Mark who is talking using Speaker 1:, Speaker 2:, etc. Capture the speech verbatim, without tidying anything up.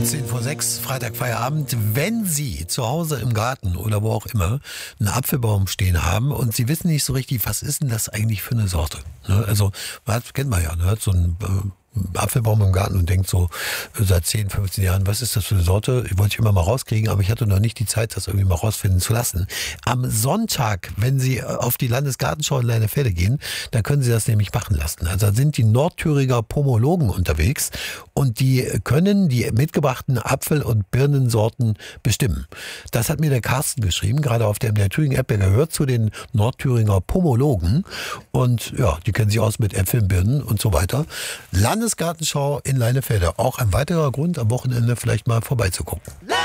Speaker 1: zehn vor sechs, Freitag Feierabend. Wenn Sie zu Hause im Garten oder wo auch immer einen Apfelbaum stehen haben und Sie wissen nicht so richtig, was ist denn das eigentlich für eine Sorte? Ne? Also, man hat, kennt man ja, ne? Hat so ein äh, Apfelbaum im Garten und denkt so äh, seit zehn, fünfzehn Jahren, was ist das für eine Sorte? Ich wollte ich immer mal rauskriegen, aber ich hatte noch nicht die Zeit, das irgendwie mal rausfinden zu lassen. Am Sonntag, wenn Sie auf die Landesgartenschau in Leinefelde gehen, da können Sie das nämlich machen lassen. Also da sind die Nordthüringer Pomologen unterwegs und die können die mitgebrachten Apfel- und Birnensorten bestimmen. Das hat mir der Carsten geschrieben, gerade auf der M D R Thüringen-App. Er gehört zu den Nordthüringer Pomologen und ja, die kennen sich aus mit Äpfeln, Birnen und so weiter. Landesgartenschau in Leinefelde. Auch ein weiterer Grund, am Wochenende vielleicht mal vorbeizugucken.